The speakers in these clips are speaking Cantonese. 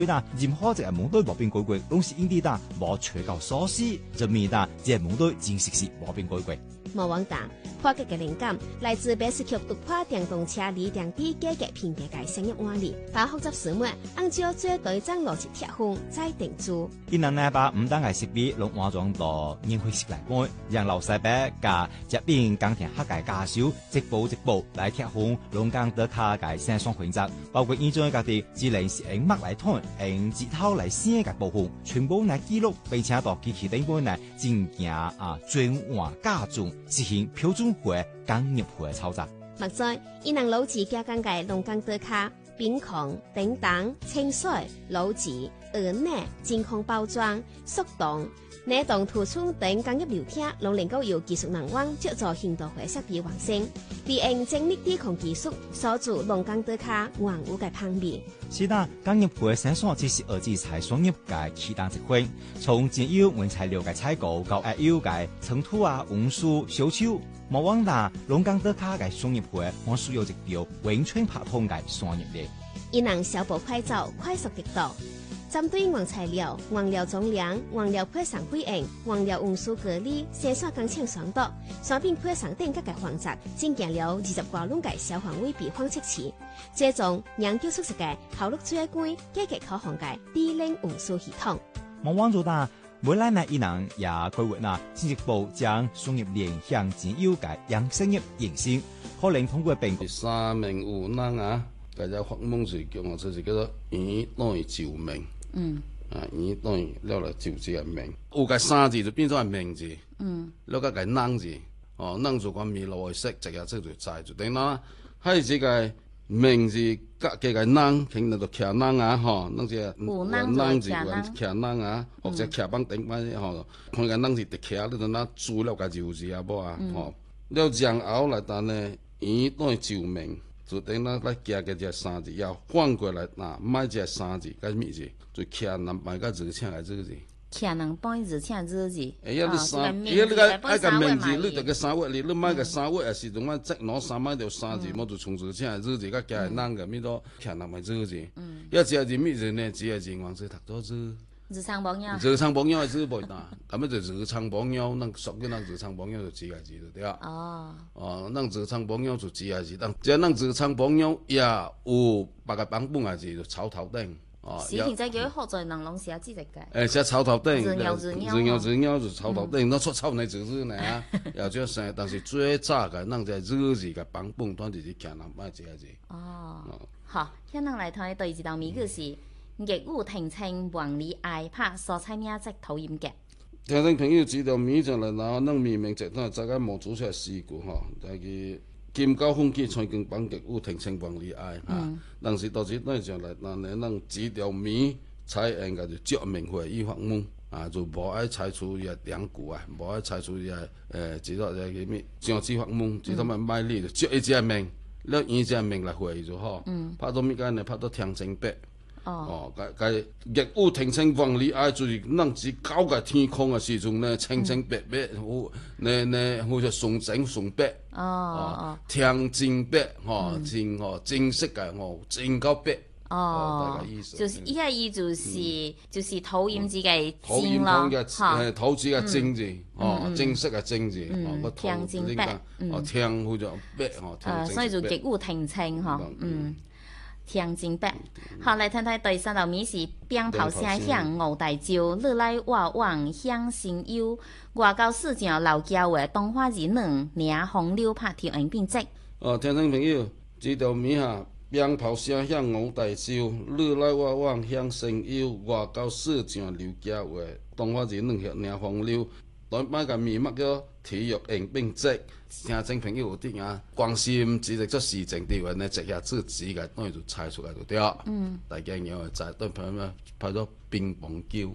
所以啦，任何一個門對無變改過，攏是因啲啦無找到鎖匙，就面啦，這門對真實是無變改過。 莫忘答破格嘅靈感來自百事局突破電動車理電機價格評價嘅商業案例，把複雜事物按照最對症邏輯貼分再定做。 伊人呢把唔單係設備攏換裝到年會時來改，讓老細伯加一邊鋼鐵客嘅加收，一步一步來貼分龍崗德卡嘅生產規則，包括現在家己只能是用墨來吞，用指頭來寫嘅部分，全部來記錄，並且到機器頂本來進行轉換加重。實行標準化、工業化嘅操作。 目前，伊能老字加工嘅龍崗德卡、冰控、叮當、清水、老字、鵝奶、真空包裝、速凍、冷凍突出等工業流程，攏能夠由技術人員製作現代化設備完成，利用精密低空技術鎖住龍崗德卡原有嘅香味。 是啦，工業化嘅生產只是二級採商業嘅其他一環，從原有原材料嘅採購到還有嘅倉儲運輸、銷售，莫忘啦龍崗德卡嘅商業化，我需要一條完全拍通嘅商業鏈。 伊能小步快走，快速得到。針對原材料、原料總量、原料配送費用、原料運輸隔離、生產工廠商度、產品配送等各個環節，進行了20多輪嘅小範圍備放測試，最終研究出色嘅效率最高、價格可行嘅低廉運輸系統。 莫忘咗啦，未來呢，伊人也規劃啦，進一步將商業鏈向前有嘅養生業延伸，可能通過並三明有人啊，大家發夢是叫我就是叫做魚等於就命。魚等於了來就字嘅命，有個三字就變咗係命字。了個個孬字，孬就講米路嘅色，直日即就在就等啦。喺這個命字加嘅個孬，肯定就徛孬啊，孬字孬字徛孬啊，或者徛幫頂翻吼，看個孬字直徛，你就拿做了個就字啊，無啊，了然後來但呢，魚等於就命。就等咱來加個這三字，要反過來嗱，買這三字，該咩字？就徛人擺個字請來這個字。 徛人擺字請這個字。 哎呀，你三，你個愛個名字，你得個三月，你買個三月也是同我即攞三買條三字，我就從字請來這個字，個加人個咩都徛人買這個字。要這字咩字呢？這個字王字讀多字。日常朋友。日常朋友係字背單，咁樣就日常朋友，咱屬於咱日常朋友就字個字就對啊。咱日常朋友就字個字，即係咱日常朋友也有別個版本個字就草頭頂。 是現在叫學在人攏寫字嘅。 寫草頭頂。 日鳥就草頭頂，那出草呢字字呢啊，也就生，但是最早個咱在日字個版本，當就是徛人買字個字。 好，聽人來睇第一道謎語是。業務停稱黃里愛拍蔬菜名即討厭嘅。 聽眾朋友知道謎就嚟嗱，咱明明直都係大家冇做出嚟事故嗬，但係金高風紀財經幫業務停稱黃里愛嚇，但是到時都係上嚟嗱，咱知道謎才應該就證明佢依法門啊，就無愛採取伊個兩句啊，無愛採取伊個知道個咩上知法門，知道咪賣力就證伊隻命，了伊隻命來回就好，拍到咩間呢？拍到天正白。個業務停稱黃里愛就是咱只搞個天空嘅時陣呢，清清白白，好似純正純白，天正白，正式嘅，正夠白。大概意思。就是依個意就是討厭自己正咯，討字嘅正字，正式嘅正字， 天正白， 天好似白， 所以就業務停稱天正白，好嚟睇睇第三道謎是鞭炮聲響五大招，你來我往響聲幽，外交市場老交話動畫人兩領紅柳拍條影變質。 聽眾朋友，這道謎下鞭炮聲響五大招，你來我往響聲幽，外交市場老交話動畫人兩領紅柳。台灣個謎乜叫體育應變質，聽眾朋友有啲啊關心，只係出市政地位呢，直下自己嘅當然就猜出嚟就對啦。大家有就係對朋友拍咗乒乓球，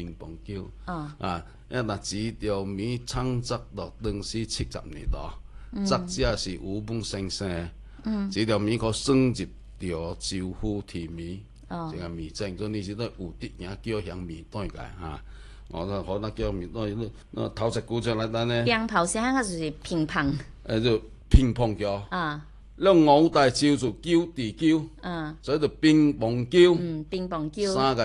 因為嗱這條謎創作到當時70年代，作者是吳夢先生，這條謎可升級到招呼題謎，這個謎證，所以呢時都有啲人叫響謎對嘅嚇。可能叫面都那頭隻鼓出來，但呢鞭炮聲嗰就是乒乓， 就乒乓叫兩五大招就叫地叫，所以就乒乓叫， 乒乓球。 三個